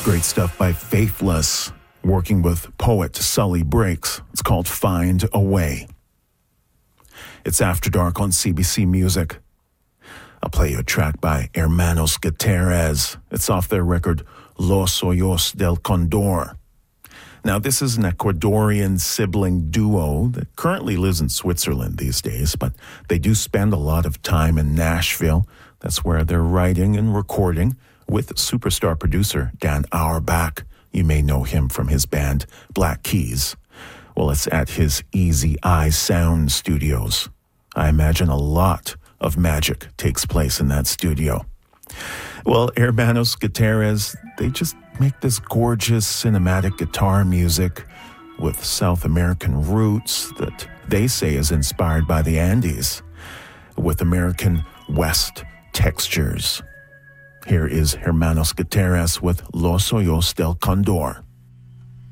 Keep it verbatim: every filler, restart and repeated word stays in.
Great stuff by Faithless, working with poet Sully Breaks. It's called Find a Way. It's After Dark on C B C Music. I'll play you a track by Hermanos Gutierrez. It's off their record Los Hoyos del Condor. Now, this is an Ecuadorian sibling duo that currently lives in Switzerland these days, but they do spend a lot of time in Nashville. That's where they're writing and recording with superstar producer Dan Auerbach. You may know him from his band Black Keys. Well, it's at his Easy Eye Sound Studios. I imagine a lot of magic takes place in that studio. Well, Hermanos Gutierrez, they just make this gorgeous cinematic guitar music with South American roots that they say is inspired by the Andes, with American West textures. Here is Hermanos Gutierrez with Los Hoyos del Condor.